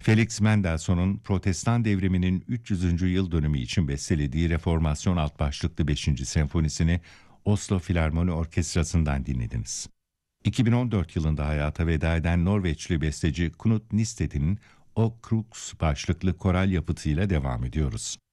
Felix Mendelssohn'un Protestan Devriminin 300. yıl dönümü için bestelediği Reformasyon alt başlıklı 5. senfonisini Oslo Filarmoni Orkestrası'ndan dinlediniz. 2014 yılında hayata veda eden Norveçli besteci Knut Nistedt'in O Crux başlıklı koral yapıtıyla devam ediyoruz.